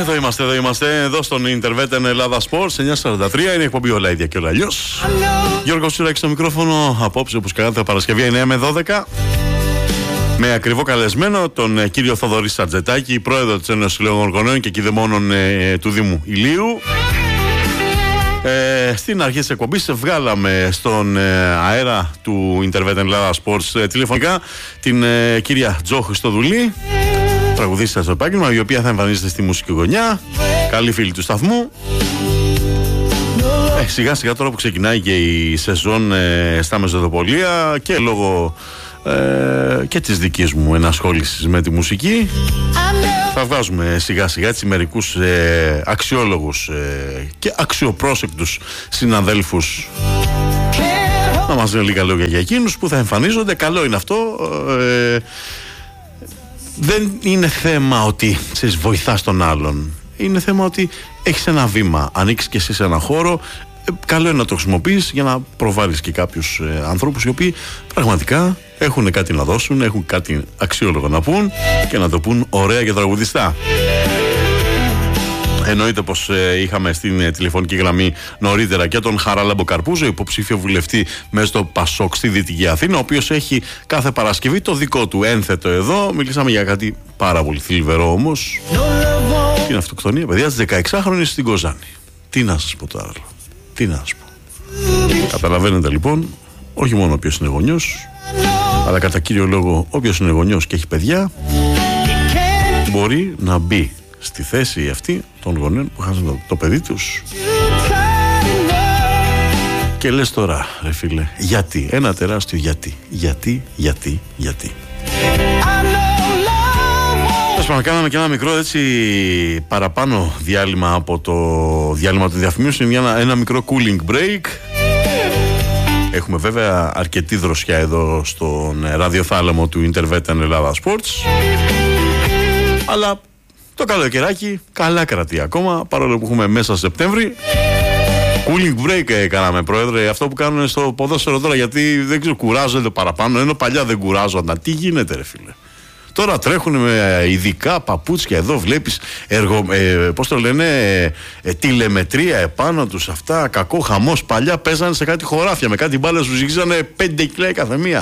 Εδώ είμαστε, εδώ στον Interveten Ελλάδα Sports 943. Είναι η εκπομπή όλα ίδια και όλα αλλιώς. Γιώργος Τσουράκης στο μικρόφωνο. Απόψε, όπως κάθε Παρασκευή, 9 με 12. Με ακριβό καλεσμένο τον κύριο Θοδωρή Σαρτζετάκη, πρόεδρο της Ένωσης Συλλόγων Γονέων και Κηδεμόνων του Δήμου Ηλίου. Στην αρχή της εκπομπής βγάλαμε στον αέρα του Interveten Ελλάδα Sports τηλεφωνικά την κυρία Τζο Χριστοδουλή, τραγουδίστρια στο επάγγελμα, η οποία θα εμφανίζεται στη μουσική γωνιά, καλή φίλη του σταθμού. Σιγά σιγά τώρα που ξεκινάει και η σεζόν στα μεζοδοπολία και λόγω και της δικής μου ενασχόλησης με τη μουσική, θα βγάζουμε σιγά σιγά έτσι μερικούς αξιόλογους και αξιοπρόσεκτους συναδέλφους να μας λένε λίγα λόγια για εκείνους που θα εμφανίζονται. Καλό είναι αυτό. Δεν είναι θέμα ότι βοηθάς τον άλλον. Είναι θέμα ότι έχεις ένα βήμα, ανοίξεις και εσύ σε ένα χώρο. Καλό είναι να το χρησιμοποιείς για να προβάλλεις και κάποιους ανθρώπους οι οποίοι πραγματικά έχουν κάτι να δώσουν, έχουν κάτι αξιόλογο να πούν και να το πούν ωραία και τραγουδιστά. Εννοείται πως είχαμε στην τηλεφωνική γραμμή νωρίτερα και τον Χαράλαμπο Καρπούζο, υποψήφιο βουλευτή μέσα στο Πασόκ στη Δυτική Αθήνα, ο οποίος έχει κάθε Παρασκευή το δικό του ένθετο εδώ. Μιλήσαμε για κάτι πάρα πολύ θλιβερό όμως. Την αυτοκτονία παιδιά της 16χρονης στην Κοζάνη. Τι να σας πω τώρα, τι να σας πω. Καταλαβαίνετε λοιπόν, όχι μόνο όποιος είναι γονιός, αλλά κατά κύριο λόγο όποιος είναι γονιός και έχει παιδιά μπορεί να μπει στη θέση αυτή των γονέων που χάσαν το παιδί τους. Και λες τώρα ρε φίλε, γιατί, ένα τεράστιο γιατί. Να κάναμε και ένα μικρό έτσι παραπάνω διάλειμμα από το διάλειμμα των διαφημίσεων, ένα μικρό cooling break. Έχουμε βέβαια αρκετή δροσιά εδώ στον ραδιοθάλαμο του Interveten Ελλάδα Sports, αλλά το καλοκαιράκι καλά κρατεί ακόμα, παρόλο που έχουμε μέσα Σεπτέμβρη. Cooling break κάναμε, πρόεδρε, αυτό που κάνουν στο ποδόσφαιρο τώρα, γιατί δεν ξέρω, κουράζονται παραπάνω, ενώ παλιά δεν κουράζονταν. Τι γίνεται ρε φίλε? Τώρα τρέχουν με ειδικά παπούτσια, εδώ βλέπεις πώς το λένε, τηλεμετρία επάνω τους αυτά, κακό χαμός. Παλιά παίζανε σε κάτι χωράφια με κάτι μπάλες που ζυγίζανε 5 κιλά κάθε μία.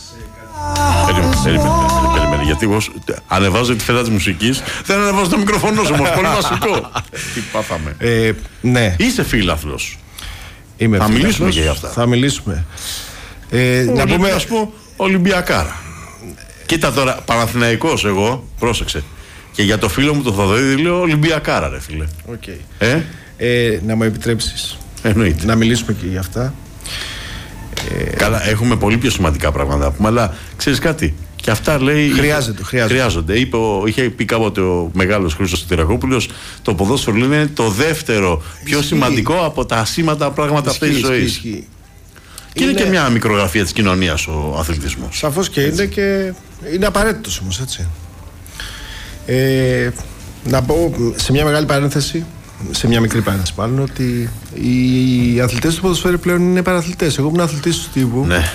Περίμενε, γιατί εγώ ανεβάζω τη φέτα της μουσικής, δεν ανεβάζω το μικροφωνό σου όμως, πολύ βασικό. Τι πάθαμε. Ναι. Είσαι φίλαθλος. Είμαι θα φίλαθλος. Μιλήσουμε και για αυτά. Θα μιλήσουμε. Να πούμε, ας πω, Ολυμπιακάρα. Κοίτα τώρα, Παναθηναϊκός εγώ, πρόσεξε. Και για το φίλο μου τον Θοδωρή λέω Ολυμπιακάρα ρε φίλε. Okay. Να μου επιτρέψεις. Εννοείται. Να μιλήσουμε και για αυτά. Καλά, έχουμε πολύ πιο σημαντικά πράγματα να πούμε, αλλά ξέρεις κάτι, και αυτά λέει χρειάζονται. Είχε πει κάποτε ο μεγάλος Χρήστος Τυρακόπουλος, το ποδόσφαιρο είναι το δεύτερο πιο σημαντικό από τα ασήμαντα πράγματα αυτής της ζωής. Και είναι και μια μικρογραφία της κοινωνίας ο αθλητισμός. Σαφώς και είναι, και είναι απαραίτητος όμως, έτσι. Να πω σε μια μεγάλη παρένθεση, σε μια μικρή παρένθεση μάλλον, ότι οι αθλητές του ποδοσφαίρου πλέον είναι παραθλητές. Εγώ ήμουν αθλητής του τύπου. Ναι.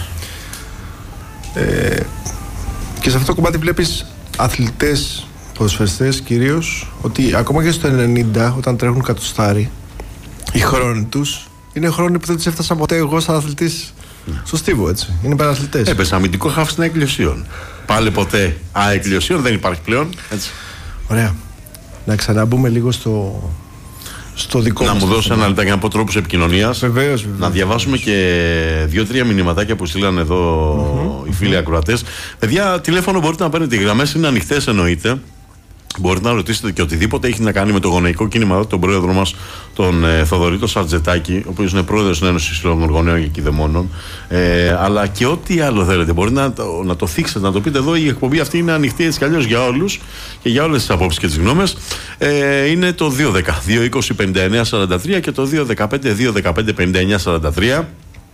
Και σε αυτό το κομμάτι βλέπεις αθλητές, ποδοσφαιριστές κυρίως, ότι ακόμα και στο 90, όταν τρέχουν κατοστάρι, οι χρόνοι τους είναι χρόνοι που δεν τους έφτασα ποτέ εγώ σαν αθλητής στο Στίβο, έτσι. Είναι παραθλητές. Έπεσε αμυντικό χάφ στην Εκκλησίων. Πάλι ποτέ Εκκλησίων δεν υπάρχει πλέον, έτσι. Ωραία. Να ξαναμπούμε λίγο στο δικό μας. Να μου δώσει ένα λεπτάκι να πω τρόπους επικοινωνίας. Βεβαίως. Να διαβάσουμε και 2-3 μηνυματάκια που στείλαν εδώ οι φίλοι ακροατές. Παιδιά, τηλέφωνο μπορείτε να παίρνετε, οι γραμμές είναι ανοιχτές εννοείται. Μπορείτε να ρωτήσετε και οτιδήποτε έχει να κάνει με το γονεϊκό κίνημα, τον πρόεδρο μας, τον Θοδωρή Σαρτζετάκη, ο οποίος είναι πρόεδρος της Ένωσης Συλλόγων Γονέων και Κηδεμόνων, αλλά και ό,τι άλλο θέλετε. Μπορείτε να το θίξετε, να το πείτε εδώ. Η εκπομπή αυτή είναι ανοιχτή έτσι κι αλλιώς για όλους και για όλες τις απόψεις και τις γνώμες. Είναι το 210-220-59-43 και το 215-215-59-43.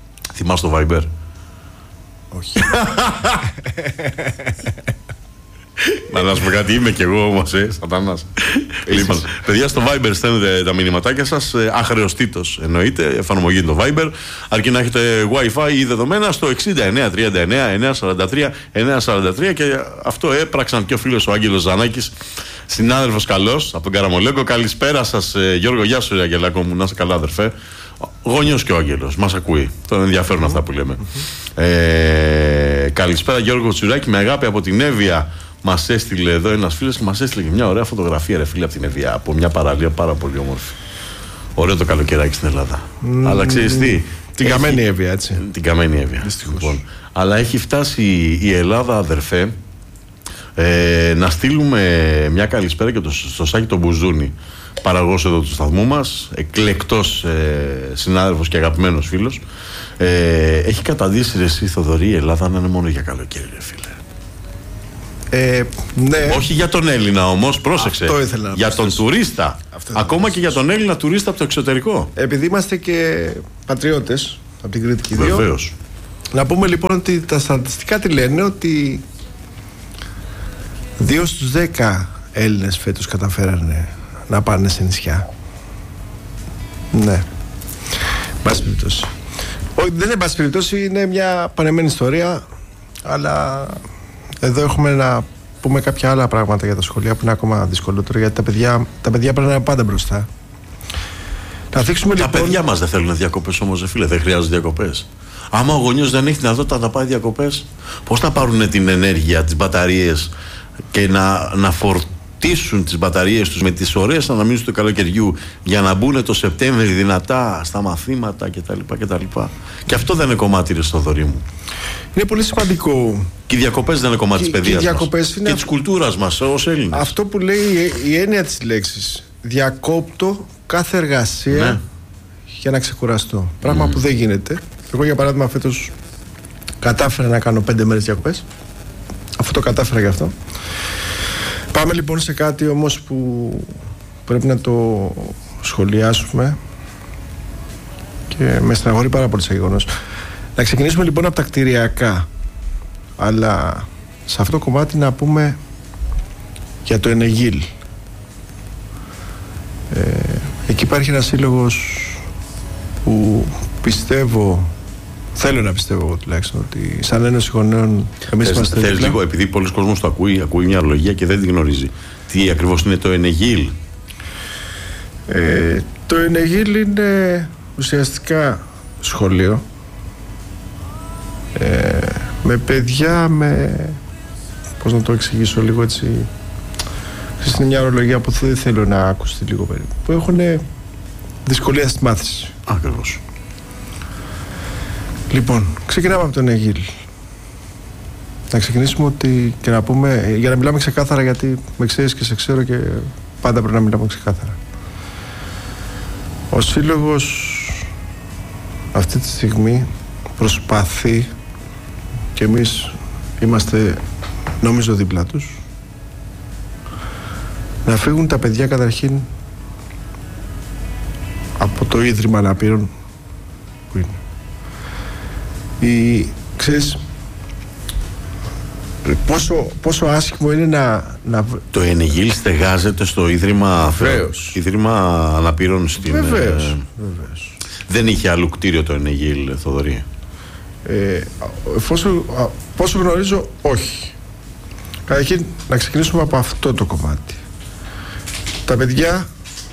Θυμάσαι το Viber? Όχι. Να σου πω κάτι, είμαι κι εγώ όμως, σατανάς. Λοιπόν, παιδιά, στο Viber στέλνετε τα μηνυματάκια σας, αχρεωστήτως εννοείται, εφαρμογή το Viber, αρκεί να έχετε Wi-Fi ή δεδομένα στο 6939-943-943 και αυτό έπραξαν και ο φίλος ο Άγγελος Ζανάκης, συνάδελφος καλός από τον Καραμολέγκο. Καλησπέρα σας, Γιώργο, γεια σου, Αγγελάκο μου, να είσαι καλά, αδερφέ. Γόνιος και ο Άγγελος, μας ακούει. Τον ενδιαφέρουν αυτά που λέμε. Καλησπέρα, Γιώργο Τσουράκη, με αγάπη από την Εύβοια. Μας έστειλε εδώ ένας φίλος και μας έστειλε και μια ωραία φωτογραφία, ρε φίλε, από την Εύβοια. Από μια παραλία πάρα πολύ όμορφη. Ωραίο το καλοκαιράκι στην Ελλάδα. Αλλά ξέρεις τι. Την καμένη Εύβοια, έτσι. Την καμένη Εύβοια. Λοιπόν, αλλά έχει φτάσει η Ελλάδα, αδερφέ, να στείλουμε μια καλησπέρα και στο Σάκη τον Μπουζούνι, παραγωγός εδώ του σταθμού μας, εκλεκτός συνάδελφος και αγαπημένος φίλος. Έχει καταντήσει, ρε εσύ, Θοδωρή, η Ελλάδα να είναι μόνο για καλοκαίρι, ρε φίλε. Ναι. Όχι για τον Έλληνα όμως, πρόσεξε. Αυτό ήθελα να για τον τουρίστα. Ακόμα και για τον Έλληνα τουρίστα από το εξωτερικό. Επειδή είμαστε και πατριώτες από την Κρήτη και δύο. Βεβαίως. Να πούμε λοιπόν ότι τα στατιστικά τι λένε, ότι 2 στους 10 Έλληνες φέτος καταφέρανε να πάνε σε νησιά. Ναι. Πάση περιπτώσει. Όχι, δεν είναι πάση περιπτώσει, είναι μια πανεμένη ιστορία. Αλλά εδώ έχουμε να πούμε κάποια άλλα πράγματα για τα σχολεία που είναι ακόμα δυσκολότερο, γιατί τα παιδιά πρέπει να είναι πάντα μπροστά. Να δείξουμε, τα λοιπόν, παιδιά μας δεν θέλουν διακοπές όμως, φίλε, δεν χρειάζονται διακοπές. Άμα ο γονιός δεν έχει δυνατότητα να πάει διακοπές, πώς θα πάρουν την ενέργεια, τις μπαταρίες και να φορτίσουν τις μπαταρίες τους με τις ωραίες αναμνήσεις του καλοκαιριού για να μπουν το Σεπτέμβρη δυνατά στα μαθήματα κτλ. Και αυτό δεν είναι κομμάτι, ρε Θοδωρή μου. Είναι πολύ σημαντικό. Και οι διακοπές δεν είναι κομμάτι της παιδείας μας και της κουλτούρας μας ως Έλληνες. Αυτό που λέει η έννοια της λέξης. Διακόπτω κάθε εργασία, ναι, για να ξεκουραστώ. Πράγμα που δεν γίνεται. Εγώ, για παράδειγμα, φέτος κατάφερα να κάνω 5 μέρες διακοπές. Αυτό το κατάφερα γι' αυτό. Πάμε λοιπόν σε κάτι όμως που πρέπει να το σχολιάσουμε και με στεναχωρεί πάρα πολύ σε γεγονός. Να ξεκινήσουμε λοιπόν από τα κτηριακά, αλλά σε αυτό το κομμάτι να πούμε για το Ενεγίλ. Εκεί υπάρχει ένας σύλλογος που θέλω να πιστεύω εγώ τουλάχιστον, ότι σαν Ένωση Γονέων εμείς είμαστε. Θέλεις λίγο, επειδή πολλοί κόσμος το ακούει μια ορολογία και δεν την γνωρίζει. Τι ακριβώς είναι το Ενεγίλ? Το Ενεγίλ είναι ουσιαστικά σχολείο με παιδιά, πώς να το εξηγήσω λίγο έτσι, είναι μια ορολογία που δεν θέλω να ακουστεί λίγο περίπου, που έχουν δυσκολία στη μάθηση. Ακριβώς. Λοιπόν, ξεκινάμε από τον Ενεγίλ. Να ξεκινήσουμε ότι και να πούμε, για να μιλάμε ξεκάθαρα, γιατί με ξέρεις και σε ξέρω και πάντα πρέπει να μιλάμε ξεκάθαρα. Ο σύλλογος αυτή τη στιγμή προσπαθεί, και εμείς είμαστε νομίζω δίπλα τους, να φύγουν τα παιδιά καταρχήν από το Ίδρυμα Αναπήρων που είναι. Ξέρεις πόσο άσχημο είναι να... Το Ενεγίλ στεγάζεται στο Ίδρυμα Αναπήρων στην... Βεβαίως. Δεν είχε αλλού κτίριο το Ενεγίλ, Θοδωρή? Πόσο γνωρίζω, όχι. Καταρχήν να ξεκινήσουμε από αυτό το κομμάτι. Τα παιδιά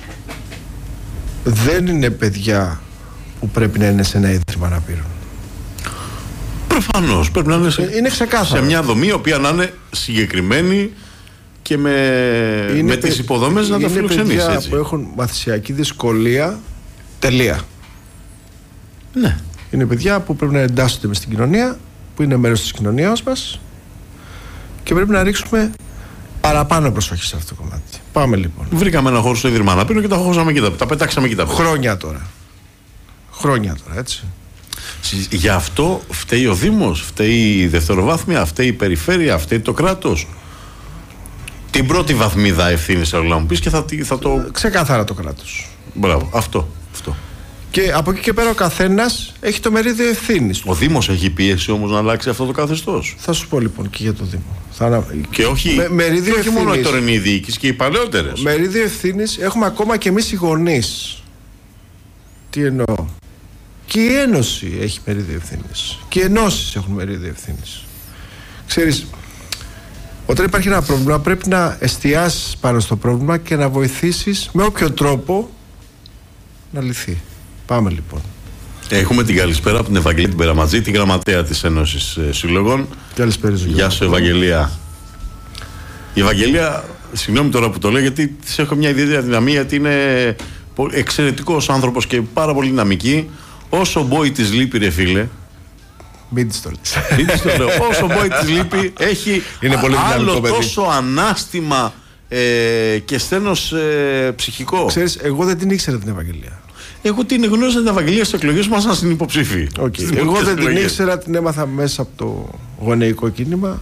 δεν είναι παιδιά που πρέπει να είναι σε ένα Ίδρυμα Αναπήρων. Προφανώς πρέπει να είναι σε μια δομή η οποία να είναι συγκεκριμένη και με τις υποδομές να τα φιλοξενήσει. Είναι παιδιά που έχουν μαθησιακή δυσκολία, τελεία. Ναι. Είναι παιδιά που πρέπει να εντάσσονται μες στην κοινωνία, που είναι μέρος της κοινωνίας μας και πρέπει να ρίξουμε παραπάνω προσοχή σε αυτό το κομμάτι. Πάμε λοιπόν. Βρήκαμε ένα χώρο στο Ίδρυμα Αναπήρων και τα χώσαμε εκεί, τα πετάξαμε εκεί τα παιδιά. Χρόνια τώρα, έτσι. Γι' αυτό φταίει ο Δήμος, φταίει η δευτεροβάθμια, φταίει η περιφέρεια, φταίει το κράτος. Την πρώτη βαθμίδα ευθύνη, θέλω να μου πεις, και θα το. Ξεκάθαρα το κράτος. Μπράβο, αυτό. Και από εκεί και πέρα ο καθένας έχει το μερίδιο ευθύνης. Ο Δήμος έχει πίεση όμως να αλλάξει αυτό το καθεστώς. Θα σου πω λοιπόν και για το Δήμο. Και όχι, όχι μόνο η τωρινή διοίκηση και οι παλαιότερες. Μερίδιο ευθύνης έχουμε ακόμα και εμείς οι γονείς. Τι εννοώ? Και η Ένωση έχει μερίδιο ευθύνης. Και οι ενώσεις έχουν μερίδιο ευθύνης. Ξέρεις, όταν υπάρχει ένα πρόβλημα πρέπει να εστιάσεις πάνω στο πρόβλημα και να βοηθήσεις με όποιο τρόπο να λυθεί. Πάμε λοιπόν. Έχουμε την καλησπέρα από την Ευαγγελία την Περαματζή, τη γραμματέα της Ένωσης Συλλογών. Καλησπέρα. Γεια σου Ευαγγελία. Η Ευαγγελία, συγγνώμη τώρα που το λέω, γιατί της έχω μια ιδιαίτερη αδυναμία, γιατί είναι εξαιρετικός άνθρωπος και πάρα πολύ δυναμική. Όσο μπόι της λείπει ρε φίλε. Μην της το λες. Όσο μπόι της λείπει έχει άλλο τόσο ανάστημα και στένος ψυχικό. Ξέρεις, εγώ δεν την ήξερα την Ευαγγελία. Εγώ την γνώρισα την Ευαγγελία στις εκλογές μας σαν στην υποψήφη. Εγώ δεν την ήξερα, την έμαθα μέσα από το γονεϊκό κίνημα.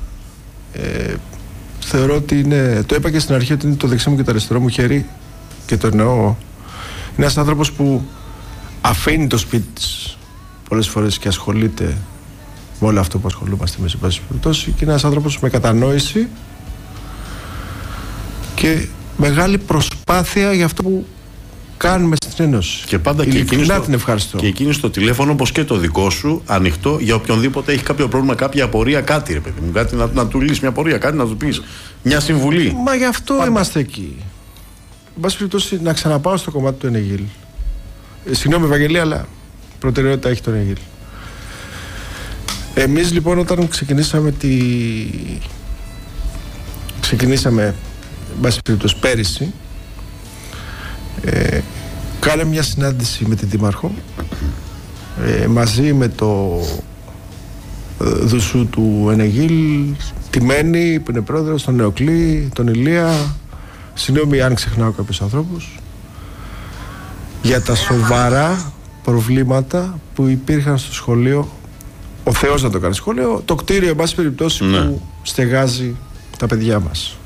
Θεωρώ ότι είναι, το είπα και στην αρχή, ότι είναι το δεξί μου και το αριστερό μου χέρι και το εννοώ. Είναι ένας άνθρωπος που αφήνει το σπίτι της πολλές φορές και ασχολείται με όλο αυτό που ασχολούμαστε εμείς, εν πάση περιπτώσει, και είναι ένας άνθρωπος με κατανόηση και μεγάλη προσπάθεια για αυτό που κάνουμε στην Ένωση. Και πάντα την ευχαριστώ. Και εκείνη στο τηλέφωνο, όπως και το δικό σου, ανοιχτό για οποιονδήποτε έχει κάποιο πρόβλημα, κάποια απορία, κάτι ρε παιδί μου, κάτι να του λύσει μια απορία, κάτι να του πει, μια συμβουλή. Μα γι' αυτό είμαστε εκεί. Εν πάση περιπτώσει, να ξαναπάω στο κομμάτι του Ενεγίλ. Συγγνώμη Ευαγγελία, αλλά προτεραιότητα έχει τον Ενεγίλ. Εμείς λοιπόν όταν ξεκινήσαμε εν πάση περιπτώσει πέρυσι, κάναμε μια συνάντηση με την Δήμαρχο μαζί με το Δουσού του Ενεγίλ, τη Μένη που είναι πρόεδρος, τον Νεοκλή, τον Ηλία, συγγνώμη αν ξεχνάω κάποιους ανθρώπους, για τα σοβαρά προβλήματα που υπήρχαν στο σχολείο. Ο Θεός να το κάνει σχολείο, το κτίριο εν πάση περιπτώσει που στεγάζει τα παιδιά μας.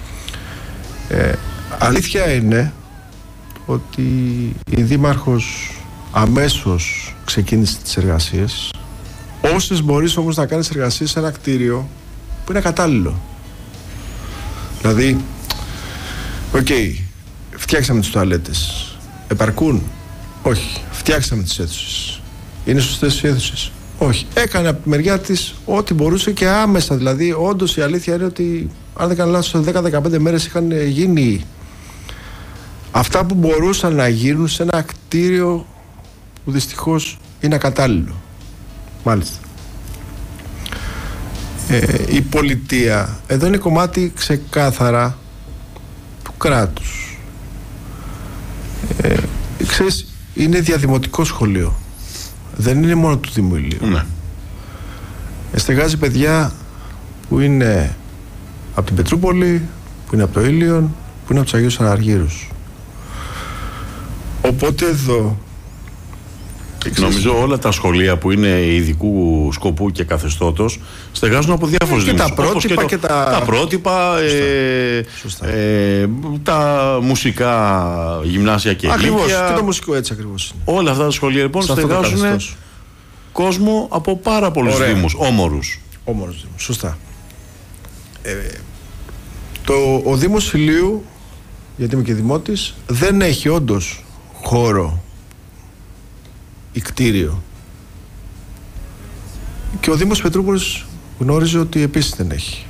Αλήθεια είναι ότι η Δήμαρχος αμέσως ξεκίνησε τις εργασίες. Όσες μπορείς όμως να κάνεις εργασίες σε ένα κτίριο που είναι κατάλληλο. Δηλαδή, φτιάξαμε τις τουαλέτες. Επαρκούν? Όχι. Φτιάξαμε τις αίθουσες. Είναι σωστές οι αίθουσες? Όχι. Έκανε από τη μεριά της ό,τι μπορούσε και άμεσα. Δηλαδή, όντως η αλήθεια είναι ότι, αν δεν κάνω λάθος, 10-15 μέρες είχαν γίνει αυτά που μπορούσαν να γίνουν σε ένα κτίριο που δυστυχώς είναι ακατάλληλο. Μάλιστα. Η πολιτεία εδώ είναι κομμάτι ξεκάθαρα του κράτους. Ξέρεις, είναι διαδημοτικό σχολείο. Δεν είναι μόνο του Δήμου Ηλίου. Ναι. Στεγάζει παιδιά που είναι από την Πετρούπολη, που είναι από το Ήλιον, που είναι από τους Αγίους Αναργύρους. Οπότε εδώ νομίζω όλα τα σχολεία που είναι ειδικού σκοπού και καθεστώτος στεγάζουν από διάφορους δήμους. Τα πρότυπα και τα πρότυπα, τα μουσικά γυμνάσια και ακριβώς, ηλίκια. και το μουσικό έτσι ακριβώς είναι. Όλα αυτά τα σχολεία λοιπόν στεγάζουν κόσμο από πάρα πολλούς δήμους, όμορους. Όμορους δήμους, σωστά. Ο Δήμος Ηλίου, γιατί είμαι και δημότης, δεν έχει όντως χώρο ή κτίριο. Και ο Δήμος Πετρούπολης γνώριζε ότι επίσης δεν έχει.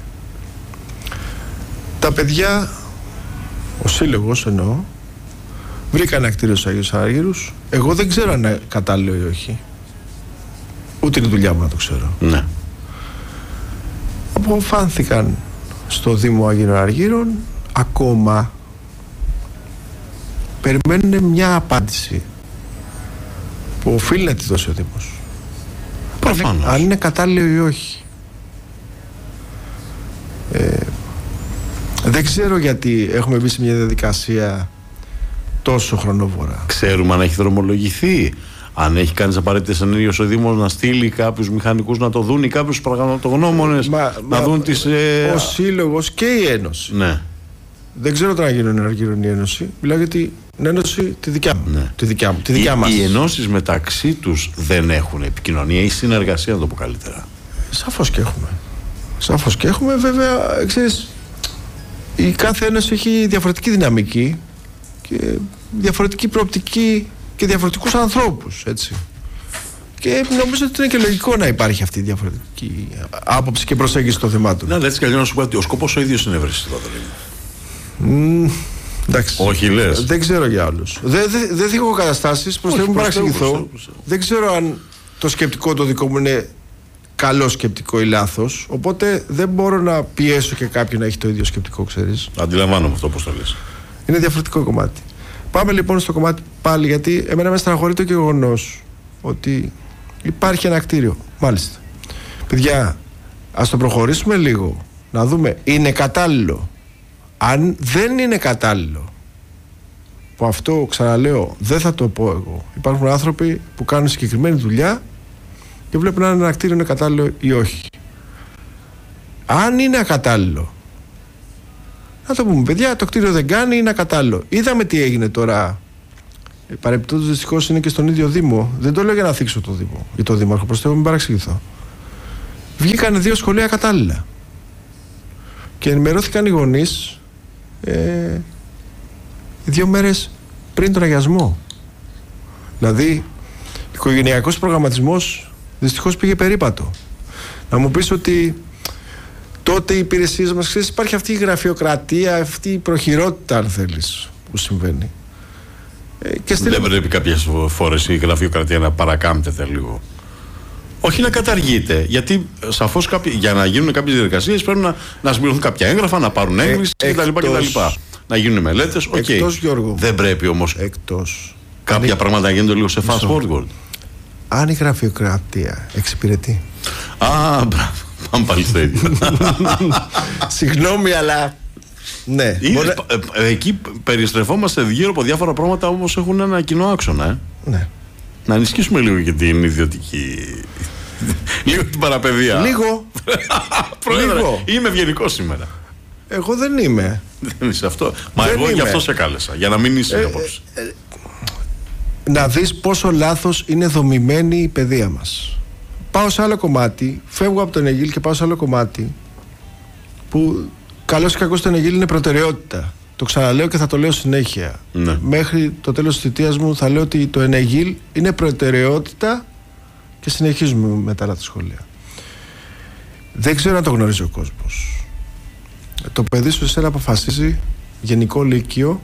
Τα παιδιά, ο σύλλογος εννοώ, βρήκαν ένα κτίριο στους Αγίους Αναργύρους. Εγώ δεν ξέρω αν είναι κατάλληλο ή όχι. Ούτε είναι δουλειά μου να το ξέρω. Ναι. Αποφάνθηκαν στο Δήμο Αγίων Αναργύρων, ακόμα περιμένουν μια απάντηση που οφείλει να τη δώσει ο Δήμος. Προφανώς. Αν είναι κατάλληλο ή όχι. Δεν ξέρω γιατί έχουμε μπει σε μια διαδικασία τόσο χρονοβόρα. Ξέρουμε αν έχει δρομολογηθεί, αν έχει κάνει τις απαραίτητες ενέργειες ο Δήμος να στείλει κάποιους μηχανικούς να το δουν ή κάποιους πραγματογνώμονες να δουν τις... Ο Σύλλογος και η Ένωση. Ναι. Δεν ξέρω τώρα να γίνω ενεργήρωνη ένωση. Μιλάω για την ένωση τη δικιά μου. Ναι. Τη δικιά μας. Οι ενώσεις μεταξύ τους δεν έχουν επικοινωνία ή συνεργασία, να το πω καλύτερα. Σαφώς και έχουμε. Βέβαια, ξέρεις, η κάθε ένωση έχει διαφορετική δυναμική και διαφορετική προοπτική και διαφορετικούς ανθρώπους, έτσι. Και νομίζω ότι είναι και λογικό να υπάρχει αυτή η διαφορετική άποψη και προσέγγιση των θεμάτων. Ναι, έτσι κι αλλιώς να σου πω ότι ο σκοπός ο ίδιος είναι ευρεσιτότατο. Εντάξει. Όχι, λες. Δεν ξέρω για άλλους. Δεν θίγω καταστάσεις, προς Θεού μην παραξηγηθώ. Δεν ξέρω αν το σκεπτικό το δικό μου είναι καλό σκεπτικό ή λάθος. Οπότε δεν μπορώ να πιέσω και κάποιον να έχει το ίδιο σκεπτικό, ξέρεις. Αντιλαμβάνομαι αυτό, πώς το λες. Είναι διαφορετικό κομμάτι. Πάμε λοιπόν στο κομμάτι πάλι, γιατί εμένα με στεναχωρεί το γεγονός ότι υπάρχει ένα κτίριο. Μάλιστα. Παιδιά, ας το προχωρήσουμε λίγο. Να δούμε, είναι κατάλληλο? Αν δεν είναι κατάλληλο, που αυτό ξαναλέω δεν θα το πω εγώ. Υπάρχουν άνθρωποι που κάνουν συγκεκριμένη δουλειά και βλέπουν αν ένα κτίριο είναι κατάλληλο ή όχι. Αν είναι ακατάλληλο, να το πούμε, παιδιά, το κτίριο δεν κάνει, είναι ακατάλληλο. Είδαμε τι έγινε τώρα. Παρεπιπτόντως, δυστυχώς είναι και στον ίδιο Δήμο. Δεν το λέω για να θίξω το Δήμο ή το Δήμαρχο, προς Θεού μην παραξηγηθώ. Βγήκαν 2 σχολεία κατάλληλα και ενημερώθηκαν οι γονείς 2 μέρες πριν τον αγιασμό. Δηλαδή, οικογενειακός προγραμματισμός δυστυχώς πήγε περίπατο. Να μου πεις ότι τότε οι υπηρεσίες μας, ξέρεις, υπάρχει αυτή η γραφειοκρατία, αυτή η προχειρότητα, αν θέλεις, που συμβαίνει. Δεν πρέπει κάποιες φορές η γραφειοκρατία να παρακάμπτεται λίγο? Όχι να καταργείται, γιατί σαφώς για να γίνουν κάποιες διαδικασίες πρέπει να συμπληρωθούν κάποια έγγραφα, να πάρουν έγκριση κτλ. Να γίνουν μελέτες. Εκτός, Γιώργο. Δεν πρέπει όμως κάποια πράγματα να γίνονται λίγο σε fast forward. Αν η γραφειοκρατία εξυπηρετεί. Μπράβο. Πάμε πάλι στο ίδιο. Συγγνώμη, αλλά ναι. Εκεί περιστρεφόμαστε γύρω από διάφορα πράγματα, όμως έχουν ένα κοινό άξονα. Ναι. Να ενισχύσουμε λίγο και την ιδιωτική. Λίγο την παραπαιδεία. Λίγο. Πρόεδρε, είμαι ευγενικός σήμερα. Εγώ δεν είμαι. Δεν είσαι αυτό. Μα εγώ γι' αυτό σε κάλεσα. Για να μην είσαι απόψε. Να δεις πόσο λάθος είναι δομημένη η παιδεία μας. Πάω σε άλλο κομμάτι, φεύγω από τον Αιγίλ και πάω σε άλλο κομμάτι που καλώς ή κακώς το Αιγίλ είναι προτεραιότητα. Το ξαναλέω και θα το λέω συνέχεια. Ναι. Μέχρι το τέλος της θητείας μου θα λέω ότι το Αιγίλ είναι προτεραιότητα και συνεχίζουμε μετά τα σχολεία. Δεν ξέρω αν το γνωρίζει ο κόσμος. Το παιδί σου εσένα αποφασίζει γενικό λύκειο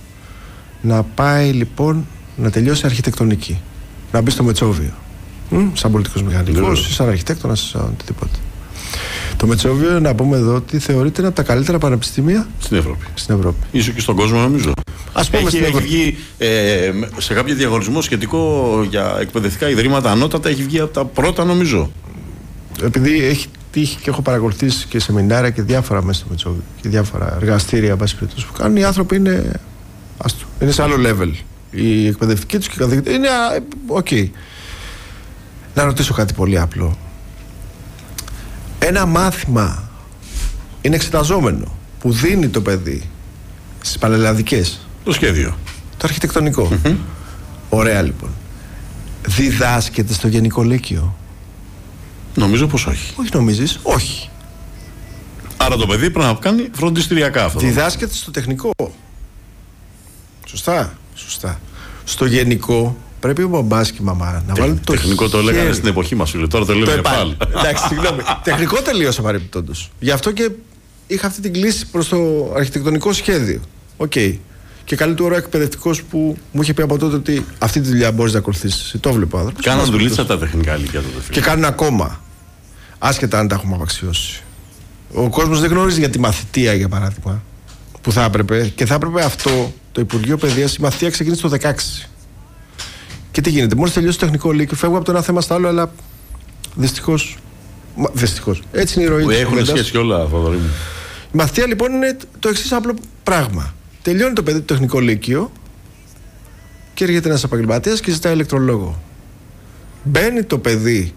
να πάει λοιπόν να τελειώσει αρχιτεκτονική, να μπει στο Μετσόβιο. Σαν πολιτικός μηχανικός ή σαν αρχιτέκτονας, σαν οτιδήποτε. Το Μετσόβιο, να πούμε εδώ, ότι θεωρείται ένα από τα καλύτερα πανεπιστήμια στην Ευρώπη. Ίσως και στον κόσμο, νομίζω. Ας πούμε, έχει βγει σε κάποιο διαγωνισμό σχετικό για εκπαιδευτικά ιδρύματα ανώτατα, έχει βγει από τα πρώτα, νομίζω. Επειδή έχει τύχει και έχω παρακολουθήσει και σεμινάρια και διάφορα μέσα στο Μετσόβιο και διάφορα εργαστήρια που κάνουν, οι άνθρωποι είναι σε άλλο level. Η εκπαιδευτική τους και η καθηγητή είναι ok. Να ρωτήσω κάτι πολύ απλό. Ένα μάθημα είναι εξεταζόμενο που δίνει το παιδί στις πανελλαδικές. Το σχέδιο. Το αρχιτεκτονικό. Ωραία, λοιπόν. Διδάσκεται στο γενικό λύκειο? Νομίζω πως όχι. Όχι, νομίζεις? Όχι. Άρα το παιδί πρέπει να κάνει φροντιστηριακά αυτό. Διδάσκεται στο τεχνικό. Σωστά. Στο γενικό πρέπει ο μπαμπάς και η μαμά να βάλουν το τεχνικό χέρι. Το λέγανε στην εποχή μας, φίλε. Τώρα το λέμε πάλι. Εντάξει, συγγνώμη. Τεχνικό τελείωσα παρεμπιπτόντως. Γι' αυτό και είχα αυτή την κλίση προς το αρχιτεκτονικό σχέδιο. Οκ. Και καλή του ώρα εκπαιδευτικός που μου είχε πει από τότε ότι αυτή τη δουλειά μπορείς να ακολουθήσεις. Το βλέπω άνθρωπος. Κάναν δουλίτσα τα τεχνικά λύκεια τότε. Και κάνουν ακόμα. Άσχετα αν τα έχουμε απαξιώσει. Ο κόσμος δεν γνωρίζει για τη μαθητεία, για παράδειγμα. Που θα έπρεπε. Και θα έπρεπε αυτό το Υπουργείο Παιδείας, η μαθητεία ξεκίνησε το 2016. Και τι γίνεται? Μόλις τελειώσει το τεχνικό λύκειο, φεύγω από το ένα θέμα στο άλλο, αλλά δυστυχώς. Έτσι είναι η ροή του. Έχουν σχέση και όλα, Θοδωρή μου. Η μαθητεία λοιπόν είναι το εξής απλό πράγμα. Τελειώνει το παιδί το τεχνικό λύκειο και έρχεται ένας επαγγελματίας και ζητάει ηλεκτρολόγο. Μπαίνει το παιδί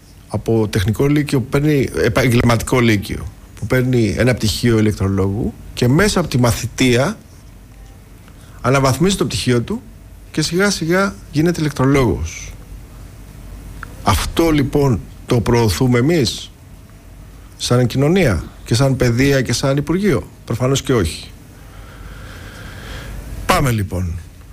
από τεχνικό λύκειο που παίρνει επαγγελματικό λύκειο, που παίρνει ένα πτυχίο ηλεκτρολόγου και μέσα από τη μαθητεία αναβαθμίζει το πτυχίο του και σιγά σιγά γίνεται ηλεκτρολόγος. Αυτό λοιπόν το προωθούμε εμείς σαν κοινωνία και σαν παιδεία και σαν Υπουργείο? Προφανώς και όχι. Πάμε λοιπόν.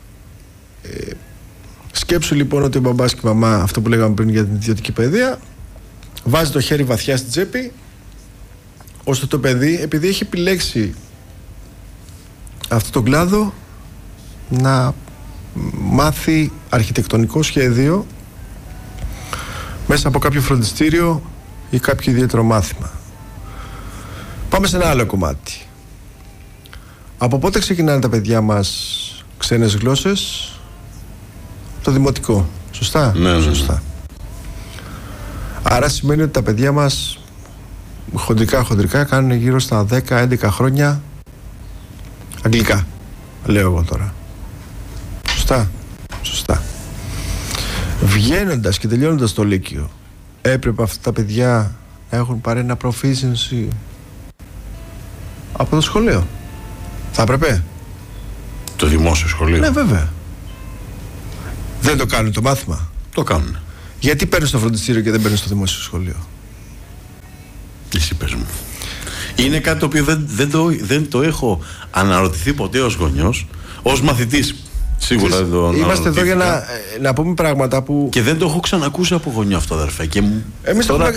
Σκέψου λοιπόν ότι ο μπαμπάς και η μαμά, αυτό που λέγαμε πριν για την ιδιωτική παιδεία, βάζει το χέρι βαθιά στην τσέπη, ώστε το παιδί, επειδή έχει επιλέξει αυτό το κλάδο, να μάθει αρχιτεκτονικό σχέδιο μέσα από κάποιο φροντιστήριο ή κάποιο ιδιαίτερο μάθημα. Πάμε σε ένα άλλο κομμάτι. Από πότε ξεκινάνε τα παιδιά μας ξένες γλώσσες? Το δημοτικό. Σωστά? Ναι. Σωστά. Άρα σημαίνει ότι τα παιδιά μας χοντρικά κάνουν γύρω στα 10-11 χρόνια αγγλικά. Λέω εγώ τώρα. Σωστά. Βγαίνοντας και τελειώνοντας το Λύκειο, έπρεπε αυτά τα παιδιά να έχουν πάρει ένα proficiency από το σχολείο? Θα έπρεπε? Το δημόσιο σχολείο? Ναι, βέβαια. Δεν το κάνουν το μάθημα? Το κάνουν. Γιατί παίρνουν στο φροντιστήριο και δεν παίρνουν στο δημόσιο σχολείο? Εσύ πες μου. Είναι κάτι το οποίο δεν το έχω αναρωτηθεί ποτέ ως γονιός. Ως μαθητής σίγουρα δεν το είμαστε εδώ για να πούμε πράγματα που... Και δεν το έχω ξανακούσει από γονιό αυτό, αδερφέ. Και εμείς τώρα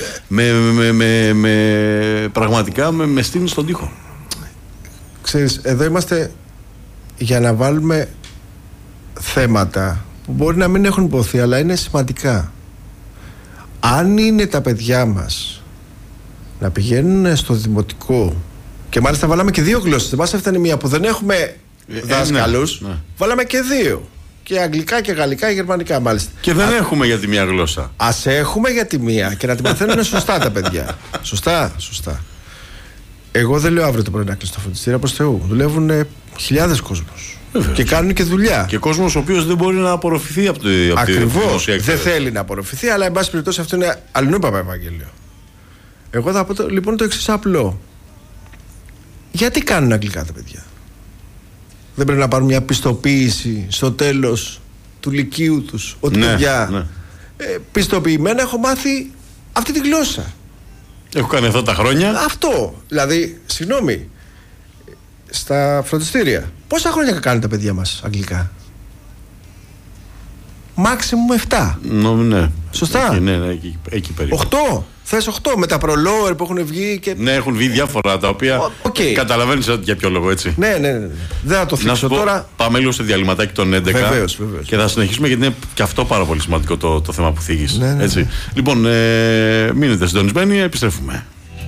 πραγματικά με στείνει στον τοίχο. Ξέρεις, εδώ είμαστε για να βάλουμε θέματα που μπορεί να μην έχουν υποθεί, αλλά είναι σημαντικά. Αν είναι τα παιδιά μας να πηγαίνουν στο δημοτικό, και μάλιστα βάλαμε και 2 γλώσσες, δεν μας έφτανε μία που δεν έχουμε δάσκαλους, ναι. Βάλαμε και 2, και αγγλικά και γαλλικά και γερμανικά μάλιστα. Και δεν έχουμε για τη μία γλώσσα. Ας έχουμε για τη μία και να τη μαθαίνουν σωστά τα παιδιά. Σωστά. Εγώ δεν λέω αύριο το πρωί να κλείσει το φροντιστήριο, προς Θεού. Δουλεύουν χιλιάδες κόσμος. Βεβαίως. Και κάνουν και δουλειά. Και κόσμος ο οποίος δεν μπορεί να απορροφηθεί από το Ακριβώς. Δεν θέλει να απορροφηθεί, αλλά εν πάση περιπτώσει αυτό είναι αλληνόπαπα Ευαγγέλιο. Εγώ θα πω λοιπόν το εξής απλό. Γιατί κάνουν αγγλικά τα παιδιά? Δεν πρέπει να πάρουν μια πιστοποίηση στο τέλος του λυκείου τους? Ότι παιδιά, πιστοποιημένα έχω μάθει αυτή τη γλώσσα. Έχω κάνει αυτά τα χρόνια. Αυτό. Δηλαδή, συγγνώμη, στα φροντιστήρια πόσα χρόνια κάνουν τα παιδιά μας αγγλικά? Maximum 7. Ναι. Σωστά. Ναι, εκεί περίπου. 8. Θες 8 με τα προλόερ που έχουν βγει και... Ναι, έχουν βγει διάφορα τα οποία καταλαβαίνεις για ποιο λόγο, έτσι. Ναι. Δεν θα το θίξω τώρα. Πάμε λίγο σε διαλυματάκι των 11. Βεβαίως. Και θα συνεχίσουμε, γιατί είναι και αυτό πάρα πολύ σημαντικό το θέμα που θίγεις. Ναι. Έτσι. Λοιπόν, μείνετε συντονισμένοι, επιστρέφουμε.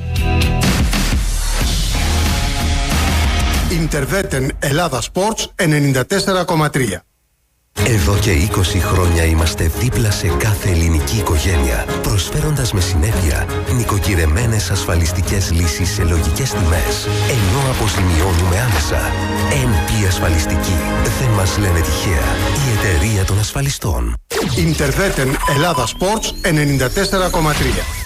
Ιντερβέτεν Ελλάδα Sports 94,3. Εδώ και 20 χρόνια είμαστε δίπλα σε κάθε ελληνική οικογένεια, προσφέροντας με συνέπεια νοικοκυρεμένες ασφαλιστικές λύσεις σε λογικές τιμές, ενώ αποζημιώνουμε άμεσα. NP Ασφαλιστική. Δεν μας λένε τυχαία. Η εταιρεία των ασφαλιστών. Ιντερβέτεν Ελλάδα Sports 94,3.